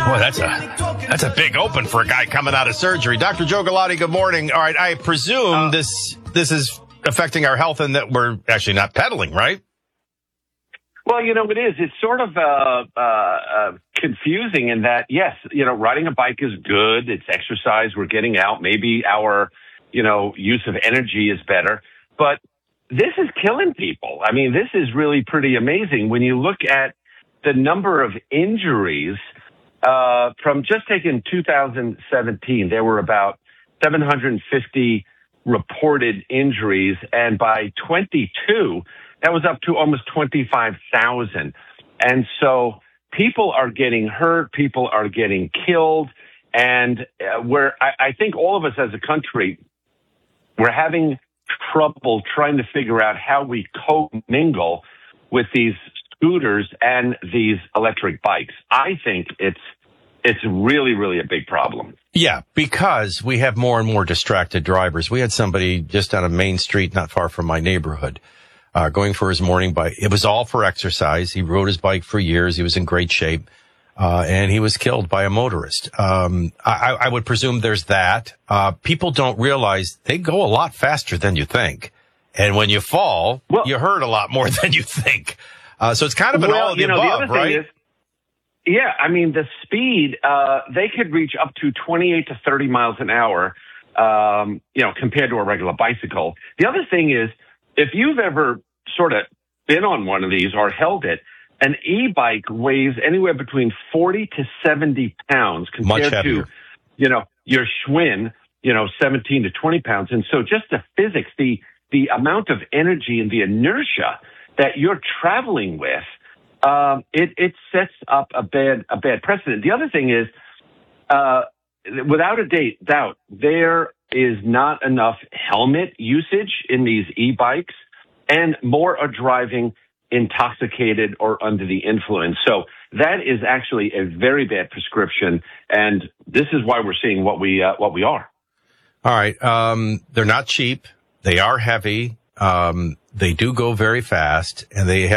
Boy, that's a big open for a guy coming out of surgery. Dr. Joe Galati, good morning. All right, I presume this is affecting our health and that we're actually not pedaling, right? Well, it is. It's sort of confusing in that, yes, riding a bike is good. It's exercise. We're getting out. Maybe our, use of energy is better. But this is killing people. I mean, this is really pretty amazing. When you look at the number of injuries from just taking 2017, there were about 750 reported injuries. And by 22, that was up to almost 25,000. And so people are getting hurt. People are getting killed. And I think all of us as a country, we're having trouble trying to figure out how we co-mingle with these scooters and these electric bikes. I think it's really, really a big problem. Yeah, because we have more and more distracted drivers. We had somebody just on a main street not far from my neighborhood going for his morning bike. It was all for exercise. He rode his bike for years. He was in great shape. And he was killed by a motorist. I would presume there's that. People don't realize they go a lot faster than you think. And when you fall, you hurt a lot more than you think. So it's kind of an all of the above, the other right? Thing is, yeah, I mean, the speed, they could reach up to 28 to 30 miles an hour, compared to a regular bicycle. The other thing is, if you've ever sort of been on one of these or held it, an e-bike weighs anywhere between 40 to 70 pounds compared to, your Schwinn, 17 to 20 pounds. And so just the physics, the amount of energy and the inertia that you're traveling with, it sets up a bad precedent. The other thing is, without a doubt, there is not enough helmet usage in these e-bikes, and more are driving intoxicated or under the influence. So that is actually a very bad prescription, and this is why we're seeing what we are. All right. They're not cheap. They are heavy. They do go very fast, and they have